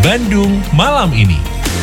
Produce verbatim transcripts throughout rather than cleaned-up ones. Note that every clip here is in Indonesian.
Bandung malam ini.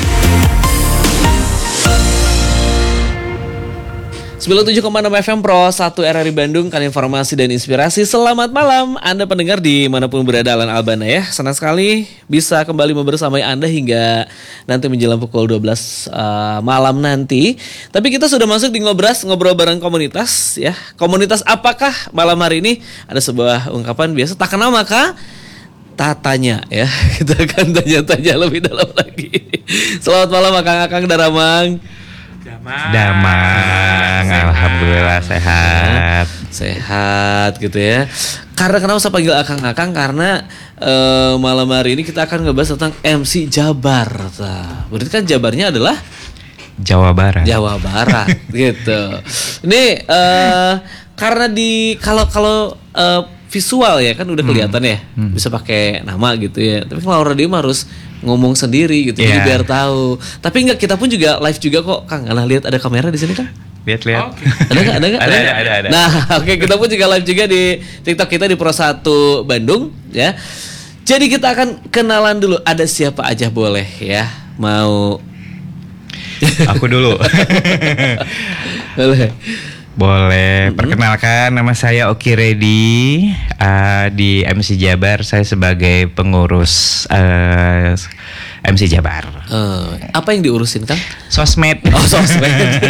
sembilan puluh tujuh koma enam F M Pro satu R R I Bandung, kan informasi dan inspirasi. Selamat malam Anda pendengar dimanapun berada Alan Albana ya. Senang sekali bisa kembali membersamai Anda hingga nanti menjelang pukul dua belas uh, malam nanti. Tapi kita sudah masuk di Ngobras, ngobrol bareng komunitas ya. Komunitas apakah malam hari ini? Ada sebuah ungkapan biasa, tak kenal maka tak tanya ya. Kita akan tanya-tanya lebih dalam lagi. Selamat malam Akang-akang Daramang. Damang, Damang, alhamdulillah sehat. Sehat gitu ya. Karena kenapa saya panggil Akang-akang? Karena uh, malam hari ini kita akan ngebahas tentang M C Jabar. Nah, berarti kan Jabarnya adalah Jawa Barat. Jawa Barat gitu. Ini uh, karena di kalau kalau uh, visual ya kan udah kelihatan hmm. ya, hmm. bisa pakai nama gitu ya. Tapi kalau radio mah harus ngomong sendiri gitu, yeah. Jadi biar tahu. Tapi enggak, kita pun juga live juga kok, Kang. Karena lihat ada kamera di sini kan? Lihat-lihat. Oh, okay. Ada nggak? Ada nggak? Ada, ada, ada, ada. Nah, oke okay, kita pun juga live juga di TikTok kita di Pro satu Bandung ya. Jadi kita akan kenalan dulu. Ada siapa aja boleh ya? Mau? Aku dulu. Boleh. Boleh, perkenalkan nama saya Oki Reddy, uh, di M C Jabar saya sebagai pengurus uh, M C Jabar. Uh, apa yang diurusin Kang? Sosmed. Oh sosmed.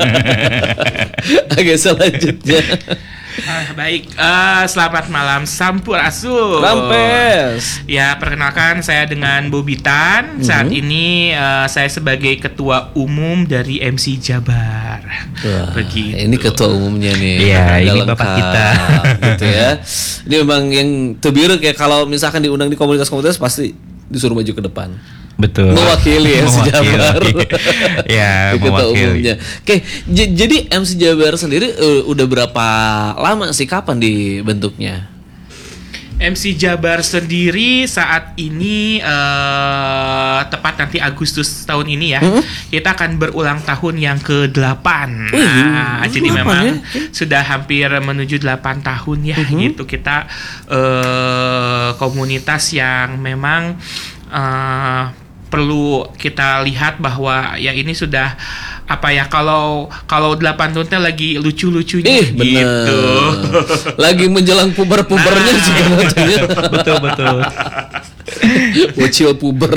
Oke selanjutnya. Ah, baik, uh, selamat malam Sampurasun. Rampes. Ya, perkenalkan saya dengan Bobitan. Mm-hmm. Saat ini uh, saya sebagai ketua umum dari M C Jabar. Wah, begitu. Ini ketua umumnya nih. Iya, ini bapak kita. Gitu ya. Ini memang yang terbiru kayak kalau misalkan diundang di komunitas-komunitas pasti disuruh maju ke depan. Betul. Mewakili M C Jabar. Ya, mewakili. Oke, j- jadi M C Jabar sendiri uh, udah berapa lama sih, kapan dibentuknya? M C Jabar sendiri saat ini uh, tepat nanti Agustus tahun ini ya, hmm? kita akan berulang tahun yang kedelapan. Uh, nah, jadi memang ya? sudah hampir menuju delapan tahun ya, uh-huh. gitu kita uh, komunitas yang memang uh, perlu kita lihat bahwa ya ini sudah apa ya, kalau kalau delapan tahun lagi lucu-lucunya eh, gitu. Lagi menjelang puber-pubernya nah. juga nantinya. Betul betul. Bocil puber.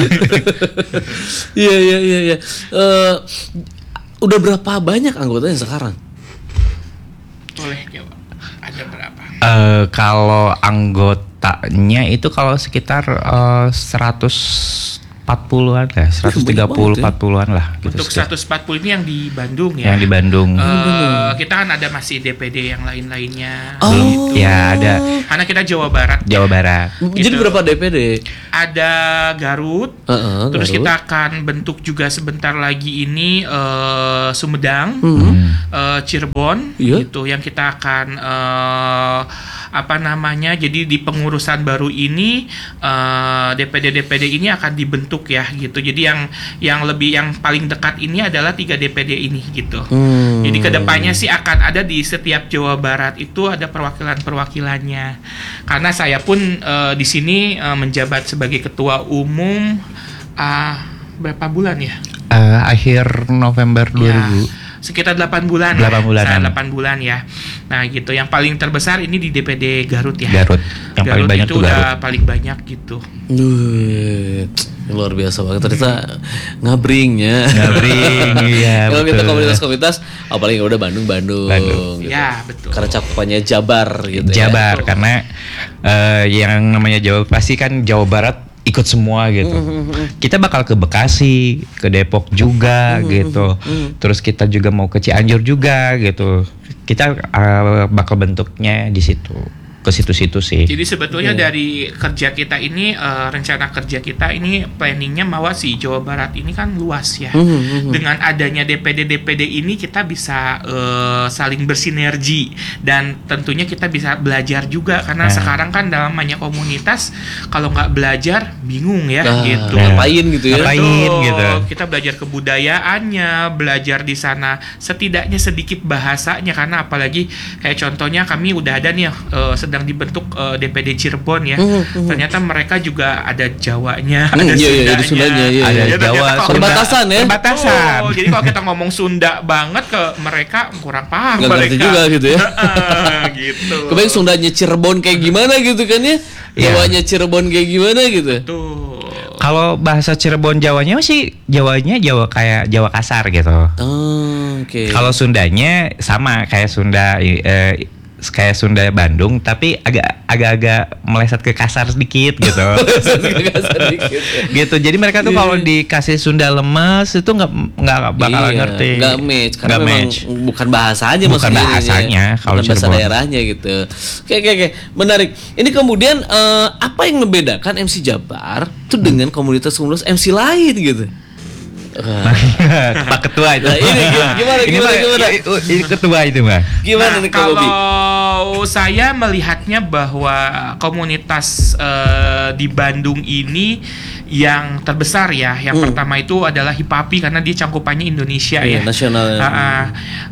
Iya iya iya iya. Uh, udah berapa banyak anggotanya sekarang? Boleh jawab. Ada berapa? Uh, kalau anggotanya itu kalau sekitar uh, seratus empat puluhan lah, seratus tiga puluh empat puluhan lah. Gitu. Untuk seratus empat puluh ini yang di Bandung ya. Yang di Bandung. Uh, kita kan ada masih D P D yang lain-lainnya. Oh. Gitu. Ya ada. Karena kita Jawa Barat. Jawa Barat. Gitu. Jadi berapa D P D? Ada Garut. Uh-uh, terus Garut. kita akan bentuk juga sebentar lagi ini uh, Sumedang, uh-huh. uh, Cirebon, yeah. gitu. Yang kita akan uh, apa namanya? Jadi di pengurusan baru ini uh, D P D D P D ini akan dibentuk ya gitu. Jadi yang yang lebih yang paling dekat ini adalah tiga D P D ini gitu. Hmm. Jadi kedepannya sih akan ada di setiap Jawa Barat itu ada perwakilan-perwakilannya. Karena saya pun uh, di sini uh, menjabat sebagai ketua umum uh, berapa bulan ya? Uh, akhir November dua ribu. Ya. Sekitar delapan bulan. delapan bulan. delapan bulan ya. Nah, gitu. Yang paling terbesar ini di D P D Garut ya. Garut. Yang Garut paling banyak itu tuh udah Garut. paling banyak gitu. Duh, luar biasa banget. Ternyata ngabringnya. Ngabring, iya. Kalau kita betul. komunitas-komunitas, apalagi udah Bandung, Bandung. Bandung. Gitu. Ya, betul. Karena cakupannya Jabar gitu. Jabar ya. karena uh, yang namanya Jawa pasti kan Jawa Barat ikut semua gitu. Mm-hmm. Kita bakal ke Bekasi, ke Depok juga mm-hmm. gitu. Mm-hmm. Terus kita juga mau ke Cianjur juga gitu. Kita uh, bakal bentuknya di situ. ke situ-situ sih. Jadi sebetulnya yeah. dari kerja kita ini uh, rencana kerja kita ini planningnya bahwa si Jawa Barat ini kan luas ya. Mm-hmm, mm-hmm. Dengan adanya D P D D P D ini kita bisa uh, saling bersinergi dan tentunya kita bisa belajar juga karena nah. sekarang kan dalam banyak komunitas kalau nggak belajar bingung ya nah, gitu. Nah. Ngapain gitu ya? Ngapain gitu. Kita belajar kebudayaannya, belajar di sana setidaknya sedikit bahasanya karena apalagi kayak contohnya kami udah ada nih uh, sedang dibentuk uh, D P D Cirebon ya. Hmm, hmm. Ternyata mereka juga ada Jawanya, Hmm, ada iya, iya, Sundanya. ada Sundanya, iya, Ada iya. Jawa, kalau- Sunda. Perbatasan ya? Perbatasan. Oh, jadi kalau kita ngomong Sunda banget ke mereka kurang paham Nggak ngerti mereka. juga gitu ya. gitu. Kebayang Sundanya Cirebon kayak gimana gitu kan ya? Iya. Jawanya Cirebon kayak gimana gitu? Tuh. Kalau bahasa Cirebon Jawanya sih Jawanya Jawa kayak Jawa kasar gitu. Oh, oke. Kalau Sundanya sama kayak Sunda eh, kayak Sunda Bandung tapi agak agak-agak meleset ke kasar sedikit gitu. Kasar dikit ya. Gitu. Jadi mereka tuh Iya. kalau dikasih Sunda lemes itu nggak nggak bakal Iya, ngerti. nggak match karena Nggak memang match. bukan bahasanya Bukan maksudnya bahasanya, ya. kalau bukan bahasa Cirebon. daerahnya gitu. Oke oke oke, menarik. Ini kemudian eh, apa yang membedakan M C Jabar itu dengan komunitas-komunitas M C lain gitu? Wah, Pak Ketua itu. Nah, ini gimana, Ini gimana, Pak- gimana? ini- Ini ketua itu, Mbak. gimana Nah, nih Kak Bobi? kalau saya melihatnya bahwa komunitas eh, di Bandung ini yang terbesar ya, yang Hmm. pertama itu adalah Hipapi karena dia cangkupannya Indonesia Iya, ya. nasional. Ah, ah.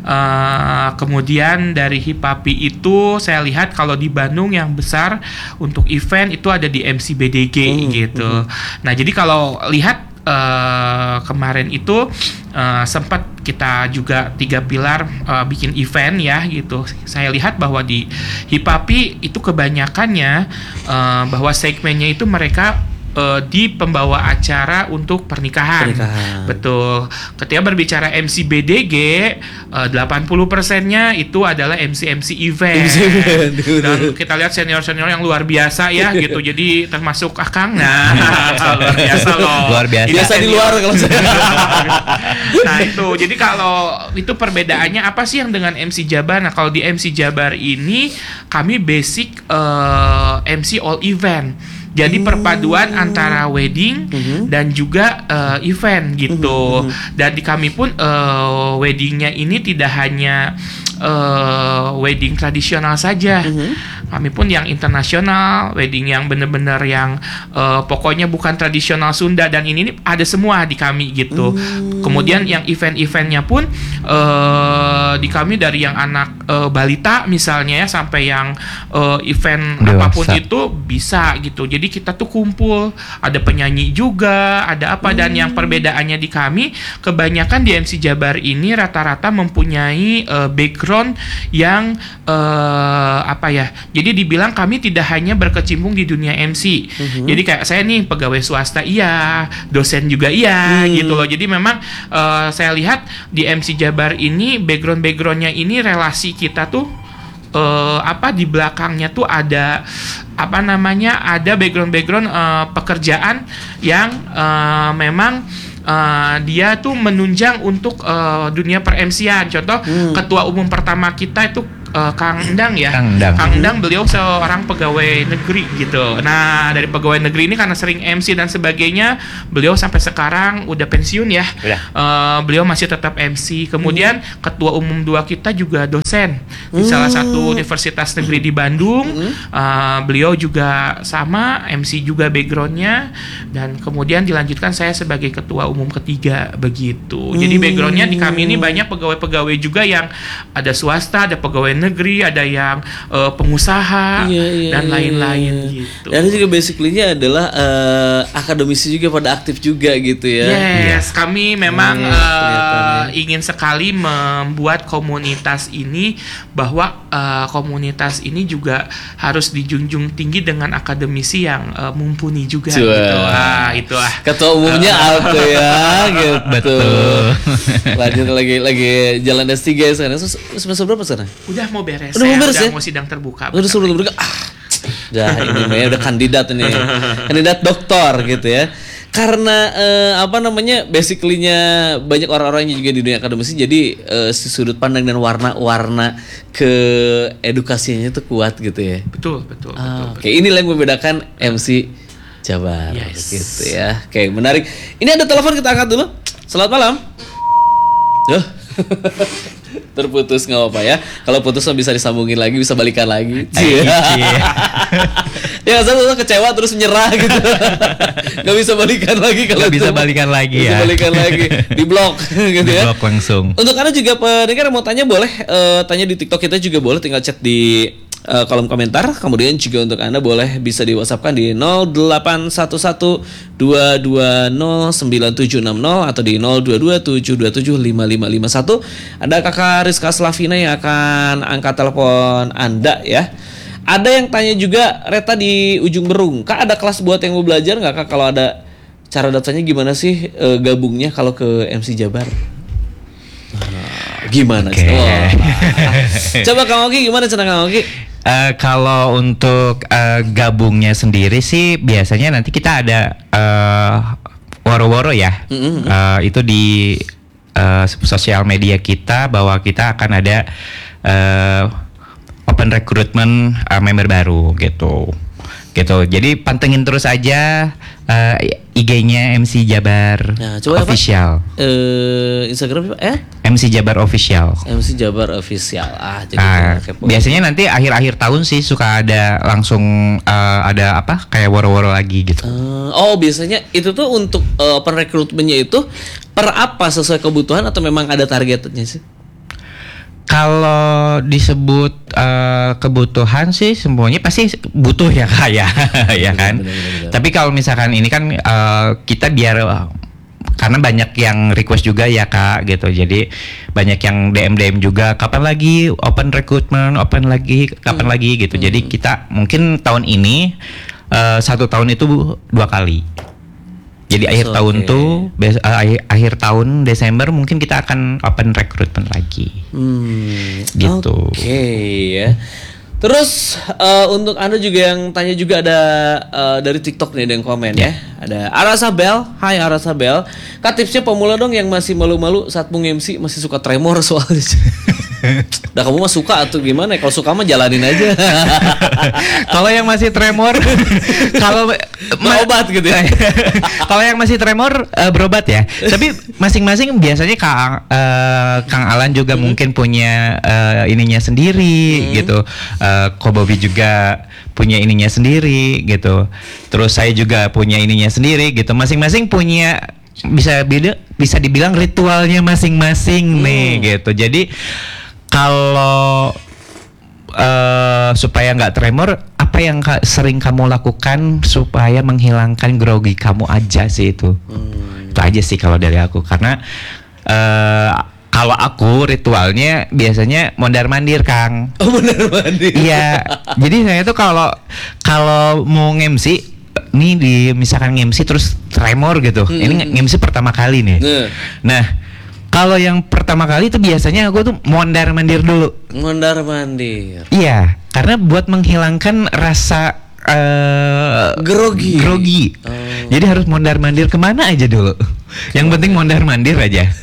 Eh, kemudian dari Hipapi itu saya lihat kalau di Bandung yang besar untuk event itu ada di M C B D G Hmm, gitu. Nah jadi kalau lihat eh, kemarin itu eh, sempat kita juga tiga pilar eh, bikin event ya gitu. Saya lihat bahwa di Hipapi itu kebanyakannya eh, bahwa segmennya itu mereka eh, di pembawa acara untuk pernikahan. Pernikahan. Betul. Ketika berbicara M C B D G, eh, delapan puluh persennya itu adalah M C M C event. M C event. Dan kita lihat senior-senior yang luar biasa ya gitu. Jadi termasuk Akang. Nah, luar biasa loh. Luar biasa. Ini Biasa di senior. luar kalau saya. Nah itu, jadi kalau itu perbedaannya apa sih yang dengan M C Jabar? Nah kalau di M C Jabar ini kami basic eh, M C all event. Jadi perpaduan antara wedding dan juga eh, event gitu. Dan di kami pun eh, weddingnya ini tidak hanya eh, wedding tradisional saja. Kami pun yang internasional, wedding yang benar-benar yang eh, pokoknya bukan tradisional Sunda dan ini, ini ada semua di kami gitu. Kemudian yang event-eventnya pun eh, di kami dari yang anak eh, balita misalnya ya sampai yang eh, event Dewasa. apapun itu bisa gitu. Jadi kita tuh kumpul, ada penyanyi juga, ada apa dan yang perbedaannya di kami kebanyakan di M C Jabar ini rata-rata mempunyai eh, background yang eh, apa ya? Jadi dibilang kami tidak hanya berkecimpung di dunia M C. Jadi kayak saya nih pegawai swasta iya, dosen juga iya gitu loh. Jadi memang eh, saya lihat di M C Jabar ini background-backgroundnya ini relasi kita tuh eh, apa di belakangnya tuh ada apa namanya ada background-background eh, pekerjaan yang eh, memang eh, dia tuh menunjang untuk eh, dunia per-M C-an. Contoh ketua umum pertama kita itu eh, Kang Endang ya. Kang Endang. Kang Endang beliau seorang pegawai negeri gitu. Nah dari pegawai negeri ini karena sering M C dan sebagainya, beliau sampai sekarang udah pensiun ya. Udah. Eh, beliau masih tetap M C. Kemudian ketua umum dua kita juga dosen di salah satu universitas negeri di Bandung. Eh, beliau juga sama M C juga backgroundnya dan kemudian dilanjutkan saya sebagai ketua umum ketiga begitu. Jadi backgroundnya di kami ini banyak pegawai-pegawai juga yang ada swasta, ada pegawai negeri, ada yang eh, pengusaha Iya, iya, dan iya, lain-lain iya. gitu. Dan juga basically-nya adalah eh, akademisi juga pada aktif juga gitu ya. Yes, kami memang Hmm, eh, kelihatannya. ingin sekali membuat komunitas ini bahwa eh, komunitas ini juga harus dijunjung tinggi dengan akademisi yang eh, mumpuni juga Cua. gitu. Ah, itu ah. Ketua umumnya Alto ya gitu. Betul. Lanjut lagi lagi jalan S tiga sekarang. Terus semester berapa sekarang? Udah mau beres. Udah mau saya beres udah ya? mau sidang terbuka. Udah suruh berbuka. Ah. Dah ini mah ya udah kandidat ini. Kandidat doktor gitu ya. Karena eh, apa namanya basically-nya banyak orang-orang yang juga di dunia akademisi jadi eh, si sudut pandang dan warna-warna ke edukasinya itu kuat gitu ya. Betul, betul, Ah, betul. Oke, inilah yang membedakan M C Jabar Yes. gitu ya. Oke, menarik. Ini ada telepon kita angkat dulu. Selamat malam. Duh. Terputus nggak apa-apa ya. Kalau putus mah bisa disambungin lagi, bisa balikan lagi. Iya. Ya saya kecewa terus menyerah gitu. Nggak bisa balikan lagi kalau Nggak bisa itu. balikan lagi Nggak ya. bisa balikan lagi. Di blok gitu Di ya. blok langsung. Untuk Anda juga pendengar yang mau tanya boleh eh, tanya di TikTok kita juga boleh tinggal chat di uh, kolom komentar. Kemudian juga untuk Anda boleh bisa di WhatsApp-kan di nol delapan satu satu dua dua nol sembilan tujuh enam nol atau di nol dua dua tujuh dua tujuh lima lima lima satu. Ada Kakak Rizka Slavina yang akan angkat telepon Anda ya. Ada yang tanya juga Reta di Ujung Berung, Kak ada kelas buat yang mau belajar nggak Kak? Kalau ada, cara daftarnya gimana sih e, gabungnya kalau ke M C Jabar? Nah, gimana? Okay. Oh. Coba Kang Oki gimana cara Kang Oki? Uh, kalau untuk uh, gabungnya sendiri sih biasanya nanti kita ada uh, woro-woro ya. Mm-hmm. Uh, itu di uh, sosial media kita bahwa kita akan ada uh, open recruitment uh, member baru gitu. Gitu. Jadi pantengin terus aja uh, I G-nya M C Jabar nah, coba Official. Uh, Instagram eh? M C Jabar Official. M C Jabar Official. Ah, jadi uh, biasanya nanti akhir-akhir tahun sih suka ada langsung uh, ada apa kayak woro-woro lagi gitu. Uh, oh, biasanya itu tuh untuk uh, open recruitment-nya itu per apa sesuai kebutuhan atau memang ada targetnya sih? Kalau disebut uh, kebutuhan sih semuanya pasti butuh ya Kak ya, ya kan. Bener, bener, bener. Tapi kalau misalkan ini kan uh, kita biar uh, karena banyak yang request juga ya Kak gitu. Jadi banyak yang D M D M juga kapan lagi open recruitment, open lagi, kapan hmm. lagi gitu. Hmm. Jadi kita mungkin tahun ini uh, satu tahun itu dua kali. Jadi akhir so, tahun okay. tuh bes- uh, akhir, akhir tahun Desember mungkin kita akan open recruitment lagi. Hmm, gitu. Oke okay, ya. Terus uh, untuk Anda juga yang tanya juga ada uh, dari TikTok nih ada yang komen yeah. ya. Ada Arasabel, hai Arasabel. Kak tipsnya pemula dong yang masih malu-malu saat mau M C masih suka tremor soalnya. Dah kamu mah suka atau gimana? Kalau suka mah jalanin aja. Kalau yang masih tremor, kalau ma- obat gitu ya. Kalau yang masih tremor uh, berobat ya. Tapi masing-masing biasanya Kang uh, Kang Alan juga hmm. mungkin punya uh, ininya sendiri hmm. gitu. Uh, Ko Bobby juga punya ininya sendiri gitu. Terus saya juga punya ininya sendiri gitu. Masing-masing punya bisa beda bisa dibilang ritualnya masing-masing hmm. nih gitu. Jadi kalau uh, supaya nggak tremor, apa yang ka- sering kamu lakukan supaya menghilangkan grogi kamu aja sih itu. Hmm. Itu aja sih kalau dari aku. Karena uh, kalau aku ritualnya biasanya mondar-mandir Kang. Oh mondar-mandir. Iya. Jadi saya tuh kalau kalau mau nge-M C nih di misalkan nge-M C terus tremor gitu. Hmm. Ini nge-M C pertama kali nih. Hmm. Nah. Kalau yang pertama kali itu biasanya aku tuh mondar-mandir dulu. Mondar-mandir. Iya, karena buat menghilangkan rasa uh, grogi. Grogi. Oh. Jadi harus mondar-mandir kemana aja dulu. Yang penting mondar-mandir aja.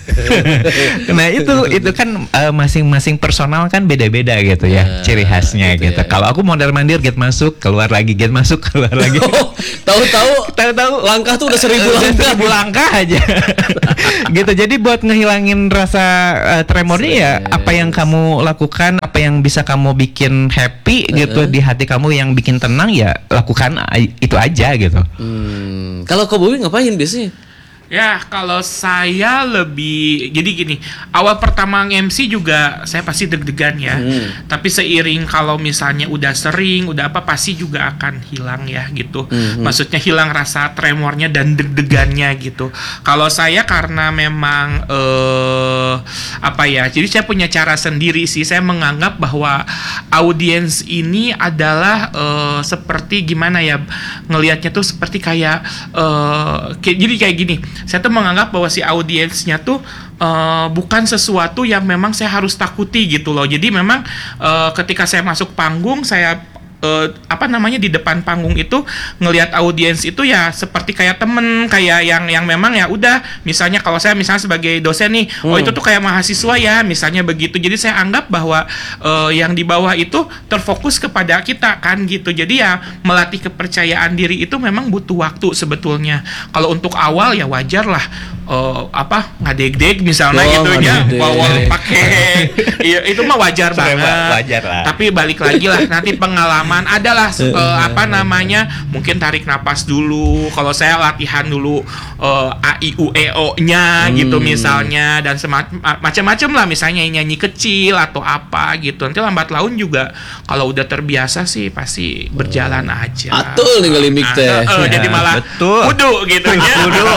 Nah itu itu kan uh, masing-masing personal kan beda-beda gitu ya, nah, ciri khasnya gitu. gitu. Ya. Kalau aku mondar-mandir gate masuk, keluar lagi gate masuk, keluar lagi. Oh, tahu-tahu tahu-tahu langkah tuh udah seribu langkah, seribu langkah aja. Gitu. Jadi buat ngehilangin rasa uh, tremornya ya, apa yang kamu lakukan, apa yang bisa kamu bikin happy gitu uh-huh. di hati kamu yang bikin tenang ya lakukan itu aja gitu. Hmm. Kalau Ko Bobby ngapain biasanya? Ya, kalau saya lebih jadi gini, awal pertama nge-M C juga saya pasti deg-degan ya. Hmm. Tapi seiring kalau misalnya udah sering, udah apa pasti juga akan hilang ya gitu. Hmm. Maksudnya hilang rasa tremornya dan deg-degannya gitu. Kalau saya karena memang eh apa ya? Jadi saya punya cara sendiri sih. Saya menganggap bahwa audiens ini adalah eh, seperti gimana ya? Ngelihatnya tuh seperti kayak eh kayak, jadi kayak gini. Saya tuh menganggap bahwa si audiensnya tuh uh, bukan sesuatu yang memang saya harus takuti gitu loh. Jadi memang uh, ketika saya masuk panggung, saya Uh, apa namanya di depan panggung itu ngelihat audiens itu ya seperti kayak temen, kayak yang yang memang ya udah misalnya kalau saya misalnya sebagai dosen nih, hmm. oh itu tuh kayak mahasiswa ya misalnya begitu. Jadi saya anggap bahwa uh, yang di bawah itu terfokus kepada kita kan gitu. Jadi ya melatih kepercayaan diri itu memang butuh waktu sebetulnya. Kalau untuk awal ya wajar lah uh, apa ngadeg-deg misalnya Oh, gitu nya ngadeg-deg. wawal pakai iya itu mah wajar Sorry, banget. Pak, wajar lah. Tapi balik lagi lah nanti pengalaman adalah uh, apa namanya mungkin tarik napas dulu. Kalau saya latihan dulu uh, A I U E O-nya gitu Hmm. misalnya dan semacam macam-macam lah misalnya nyanyi kecil atau apa gitu. Nanti lambat laun juga kalau udah terbiasa sih pasti berjalan aja. Atul nih kali mik teh. Ah, eh, Ya, jadi malah betul. kudu gitu ya.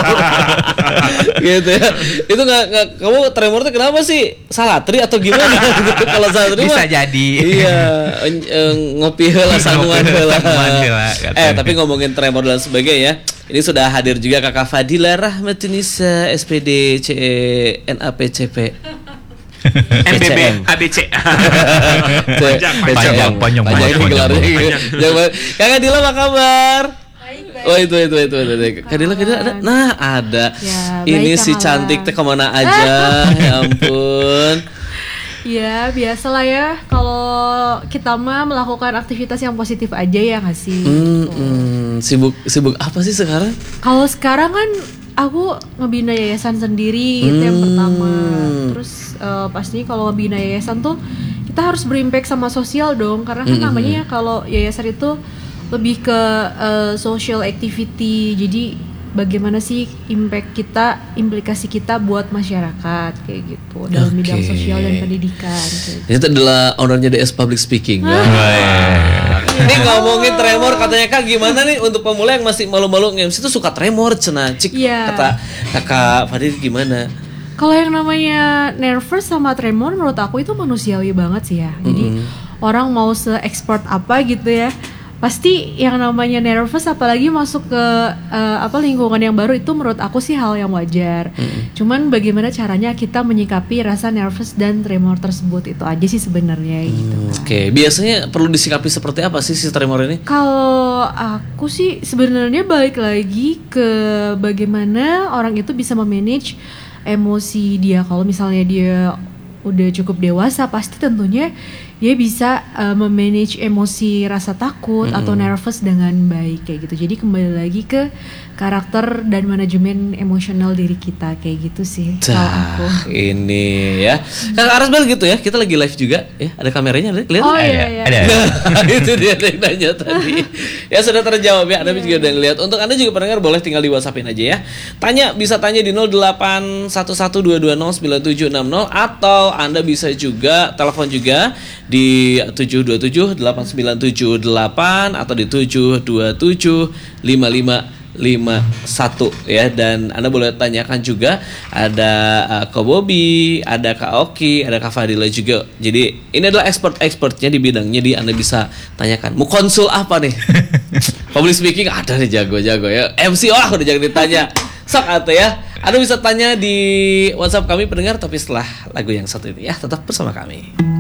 Gitu ya. Itu nggak nggak kamu tremor tuh kenapa sih? Salatri atau gimana? Kalau salatri Bisa mah jadi. iya, en- en- ngopi heula sanguan heula. Sanguan heula, katanya. Eh, tapi ngomongin tremor dan sebagainya, ini sudah hadir juga Kakak Fadila Rahmatunisa S P D C E N A P C P. M B B A B C. Panjang, Panjang, panjang. panjang, panjang ini panjang, gelarnya. panjang. Jangan. Kakak Dila apa kabar? Oh itu itu itu itu, itu. Kak Dila, Kak Dila ada. Nah ada. Ya, Ini baik, si Kak cantik Hala. teh kemana aja? Ya ampun. Ya biasalah ya kalau kita mah melakukan aktivitas yang positif aja ya nggak sih? Hmm, Gitu. hmm, sibuk sibuk apa sih sekarang? Kalau sekarang kan aku ngebina yayasan sendiri itu yang Hmm. pertama. Terus eh, pastinya kalau ngebina yayasan tuh kita harus berimpact sama sosial dong karena kan Hmm. namanya ya kalau yayasan itu lebih ke eh, social activity. Jadi bagaimana sih impact kita, implikasi kita buat masyarakat kayak gitu dalam Oke. bidang sosial dan pendidikan. Kayak Itu adalah ownernya D S Public Speaking. Ah. Wah. Ini ngomongin tremor katanya Kak gimana nih untuk pemula yang masih malu-malu nge-M C itu suka tremor cenah. Cik Iya. kata Kakak Fadil gimana? Kalau yang namanya nervous sama tremor menurut aku itu manusiawi banget sih ya. Jadi orang mau se-expert apa gitu ya, pasti yang namanya nervous apalagi masuk ke eh, apa lingkungan yang baru itu menurut aku sih hal yang wajar. Cuman bagaimana caranya kita menyikapi rasa nervous dan tremor tersebut itu aja sih sebenarnya gitu. Oke, biasanya perlu disikapi seperti apa sih si tremor ini? Kalau aku sih sebenarnya balik lagi ke bagaimana orang itu bisa memanage emosi dia. Kalau misalnya dia udah cukup dewasa, pasti tentunya dia bisa uh, memanage emosi rasa takut atau nervous dengan baik kayak gitu. Jadi kembali lagi ke karakter dan manajemen emosional diri kita kayak gitu sih kalau aku. Dah, ini ya. Kakak Arsbel gitu ya, kita lagi live juga ya, ada kameranya, lihat. Oh Ada, iya iya. ada. Nah, itu dia yang nanya tadi. Ya sudah terjawab ya, Anda juga udah ngeliat. Untuk Anda juga pendengar boleh tinggal di WhatsAppin aja ya. Tanya, bisa tanya di nol delapan satu satu dua dua nol sembilan tujuh enam nol atau Anda bisa juga telepon juga di tujuh dua tujuh delapan sembilan tujuh delapan atau di tujuh dua tujuh lima lima lima satu ya. Dan Anda boleh tanyakan juga ada uh, Ko Bobby, ada Kak Oki, ada Kak Fadila juga. Jadi ini adalah expert-expertnya di bidangnya, jadi Anda bisa tanyakan mau konsul apa nih. Public speaking ada nih jago-jago ya. M C wah udah jangan ditanya. Sok atuh ya. Anda bisa tanya di WhatsApp kami pendengar, tapi setelah lagu yang satu ini ya, tetap bersama kami.